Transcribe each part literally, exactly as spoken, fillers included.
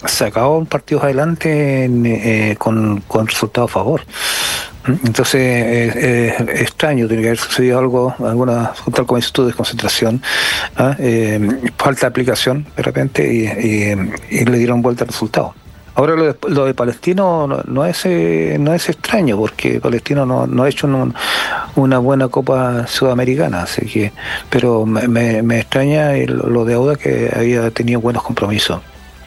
sacado partidos adelante en, eh, con, con resultado a favor. Entonces es eh, eh, extraño, tiene que haber sucedido algo, alguna, tal como dices tú, desconcentración, ¿ah? eh, falta de aplicación de repente y, y, y le dieron vuelta al resultado. Ahora lo de, lo de Palestino no, no es eh, no es extraño, porque Palestino no, no ha hecho un, una buena Copa Sudamericana, así que, pero me, me, me extraña el, lo de Auda, que había tenido buenos compromisos.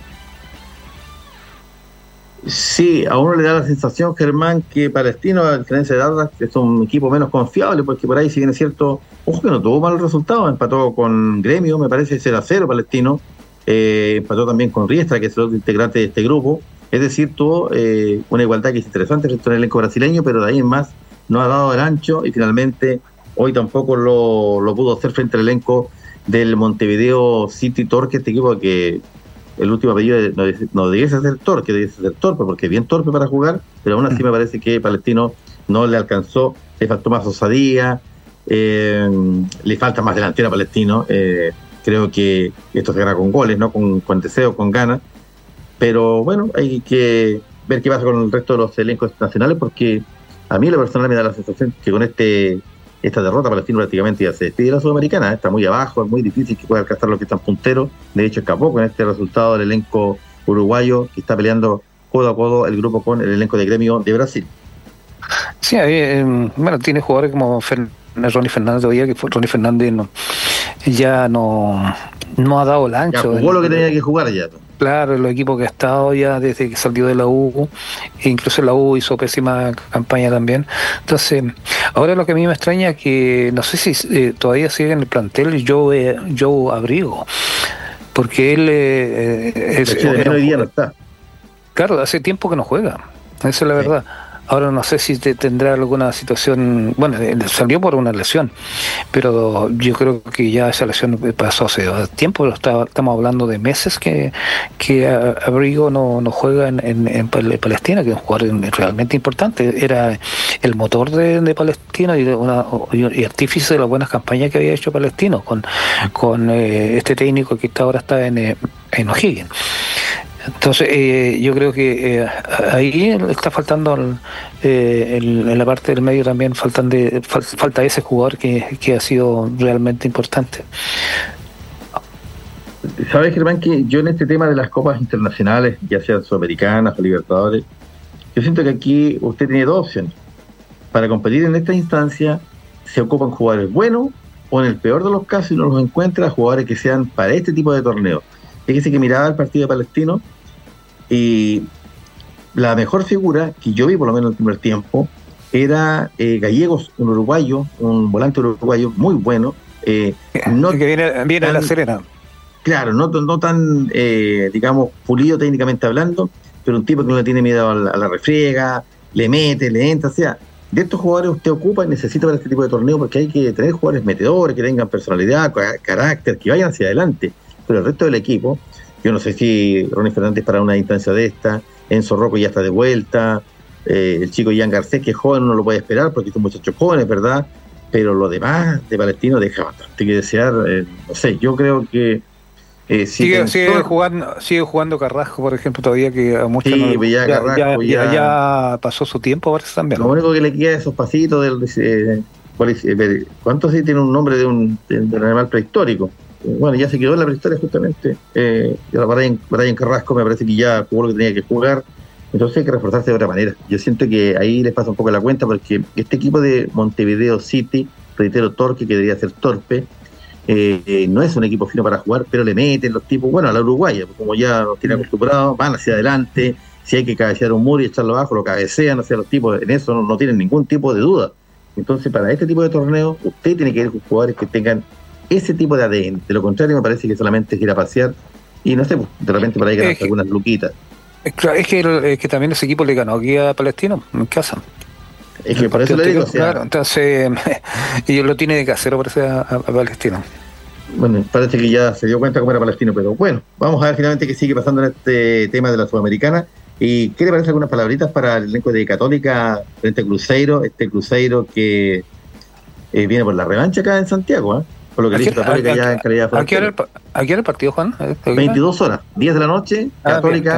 Sí, a uno le da la sensación, Germán, que Palestino, a diferencia de Audax, es un equipo menos confiable, porque por ahí, si bien es cierto, ojo que no tuvo mal resultado, empató con Gremio, me parece cero a cero Palestino, eh, empató también con Riestra, que es el otro integrante de este grupo, es decir, tuvo eh, una igualdad que es interesante frente al elenco brasileño, pero de ahí en más no ha dado el ancho, y finalmente hoy tampoco lo, lo pudo hacer frente al elenco del Montevideo City Torque, este equipo que el último apellido no, no debiese ser Torque, debiese ser Torpe, porque es bien torpe para jugar, pero aún así me parece que Palestino no le alcanzó, le faltó más osadía, eh, le falta más delantera a Palestino, eh, creo que esto se gana con goles, no con, con deseo, con ganas, pero bueno, hay que ver qué pasa con el resto de los elencos nacionales, porque a mí la personal me da la sensación que con este esta derrota Palestino prácticamente ya se despide de la Sudamericana, está muy abajo, es muy difícil que pueda alcanzar los que están punteros, de hecho escapó con este resultado del elenco uruguayo que está peleando codo a codo el grupo con el elenco de Gremio de Brasil. Sí, eh, bueno, tiene jugadores como Fer, Ronnie Fernández todavía, que fue Ronnie Fernández no, ya no, no ha dado el ancho. Ya jugó lo que tenía que jugar ya. Claro, los equipos que ha estado ya desde que salió de la U, incluso la U hizo pésima campaña también. Entonces, ahora lo que a mí me extraña es que no sé si eh, todavía sigue en el plantel Joe, Joe Abrigo, porque él eh, es, era, hoy día no está. Claro, hace tiempo que no juega, esa es la verdad. Ahora no sé si te tendrá alguna situación, bueno, salió por una lesión, pero yo creo que ya esa lesión pasó hace tiempo, está, estamos hablando de meses que, que Abrigo no, no juega en, en, en Palestina, que es un jugador realmente importante, era el motor de, de Palestino y, una, y artífice de las buenas campañas que había hecho Palestino con, con eh, este técnico que está, ahora está en, en O'Higgins. Entonces eh, yo creo que eh, ahí está faltando el, eh, el, en la parte del medio también faltan de fal, falta ese jugador que, que ha sido realmente importante. Sabes, Germán, que yo en este tema de las copas internacionales, ya sean sudamericanas o libertadores, yo siento que aquí usted tiene dos opciones. Para competir en esta instancia se ocupan jugadores buenos, o en el peor de los casos, uno los encuentra jugadores que sean para este tipo de torneos. Fíjese que miraba el partido de Palestino y la mejor figura que yo vi, por lo menos en el primer tiempo, era eh, Gallegos, un uruguayo, un volante uruguayo muy bueno. Eh, no que viene, viene tan, a La Serena. Claro, no, no tan, eh, digamos, pulido técnicamente hablando, pero un tipo que no le tiene miedo a la, a la refriega, le mete, le entra, o sea, de estos jugadores usted ocupa y necesita para este tipo de torneo, porque hay que tener jugadores metedores, que tengan personalidad, carácter, que vayan hacia adelante. Pero el resto del equipo, yo no sé si Ronnie Fernández para una instancia de esta, Enzo Rocco ya está de vuelta, eh, el chico Ian Garcés, que es joven, uno lo puede esperar porque son muchachos jóvenes, ¿verdad? Pero lo demás de Palestino deja bastante que desear, eh, no sé, yo creo que... Eh, si sigue, pensó, sigue, jugando, sigue jugando Carrasco, por ejemplo, todavía, que a muchos sí, no, ya, ya, Carrasco, ya, ya, ya pasó su tiempo, ahora también. Lo único que le queda es esos pasitos del... Eh, ¿cuánto sí tiene un nombre de un, de, de un animal prehistórico? Bueno, ya se quedó en la prehistoria justamente. Eh, Brian, Brian Carrasco me parece que ya jugó lo que tenía que jugar. Entonces hay que reforzarse de otra manera. Yo siento que ahí les pasa un poco la cuenta, porque este equipo de Montevideo City, reitero, Torque, que debería ser torpe, eh, eh, no es un equipo fino para jugar, pero le meten los tipos, bueno, a la uruguaya, como ya los tiene acostumbrados, van hacia adelante. Si hay que cabecear un muro y echarlo abajo, lo cabecean hacia los tipos. En eso no, no tienen ningún tipo de duda. Entonces, para este tipo de torneo, usted tiene que ir con jugadores que tengan ese tipo de A D N. De lo contrario, me parece que solamente es ir a pasear y no sé, de repente por ahí ganan es algunas que, luquitas. Es, claro, es, que el, es que también ese equipo le ganó aquí a Palestino en casa. Es que por eso le digo, o sea, claro, entonces ellos lo tienen de casero, parece, a, a Palestino. Bueno, parece que ya se dio cuenta cómo era Palestino, pero bueno, vamos a ver finalmente qué sigue pasando en este tema de la Sudamericana. ¿Y qué le parece algunas palabritas para el elenco de Católica frente a Cruzeiro? Este Cruzeiro que eh, viene por la revancha acá en Santiago, ¿eh? Por lo que dice Católica ya en calidad de... ¿A qué hora el partido, Juan? veintidós horas, diez de la noche, Católica...